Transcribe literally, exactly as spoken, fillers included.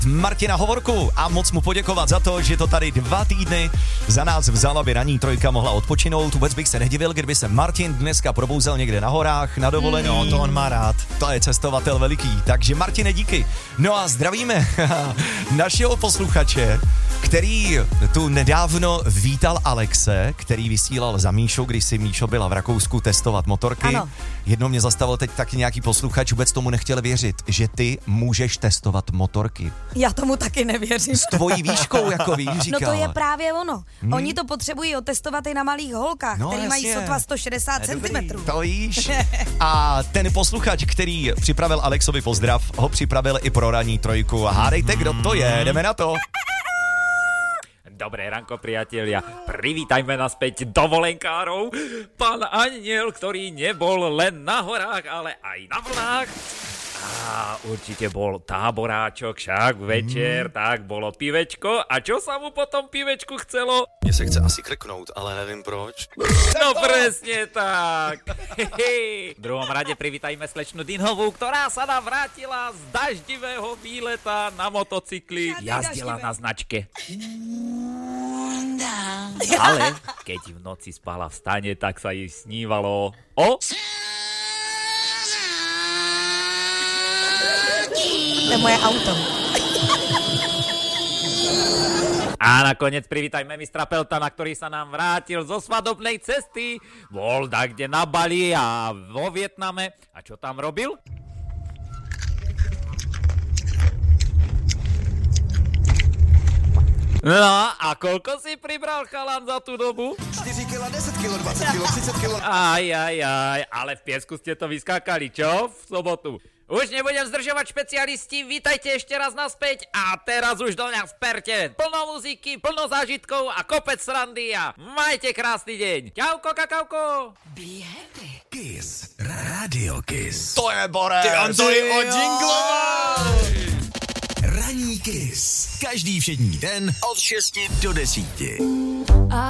Martina Hovorku a moc mu poděkovat za to, že to tady dva týdny za nás vzal, aby ranní trojka mohla odpočinout. Vůbec bych se nedivil, kdyby se Martin dneska probouzel někde na horách, na dovolený. No, to on má rád. To je cestovatel veliký, takže Martine, díky. No a zdravíme našeho posluchače, který tu nedávno vítal Alexe, který vysílal za Míšou, když si Míšo byla v Rakousku testovat motorky. Ano. Jednou mě zastavil teď taky nějaký posluchač, vůbec tomu nechtěl věřit, že ty můžeš testovat motorky. Já tomu taky nevěřím. S tvojí výškou, jako víš, říkal. No to je právě ono. Hmm. Oni to potřebují otestovat i na malých holkách, No, který mají jasně. sotva sto šedesát centimetrů. To víš. A ten posluchač, který připravil Alexovi pozdrav, ho připravil i pro ranní trojku. A hádejte, kdo to je, jdeme na to. Dobré ranko, priatelia. Privítajme naspäť dovolenkárov. Pán Aniel, ktorý nebol len na horách, ale aj na vlnách. A určite bol táboráčok, však večer, mm. tak bolo pivečko. A čo sa mu potom pivečku chcelo? Mně se chce asi krknout, ale nevím proč. No presne tak. V druhom rade privítajme slečnu Dinhovú, ktorá sa nám vrátila z daždivého výleta na motocykli. Jazdila na značke. Ale keď v noci spala v stane, tak sa jej snívalo o... To je moje auto. A nakoniec privítajme mistra Peltana, ktorý sa nám vrátil zo svadobnej cesty. Bol dakde na Bali a vo Vietname. A čo tam robil? No a koľko si pribral, chalan, za tú dobu? čtyři kila, deset kilo, dvacet kilo, třicet kilo. Aj, aj, aj, ale v piesku ste to vyskákali, čo? V sobotu. Už nebudem zdržovať, špecialisti, vítajte ešte raz naspäť a teraz už do mňa vperte. Plno muziky, plno zážitkov a kopec srandy a majte krásny deň. Čauko, kakauko. Be happy. Kiss, Radio Kiss. To je Borec. Ty, on to i odjingloval. Ranní Kiss. Každý všední den od šesti do desíti.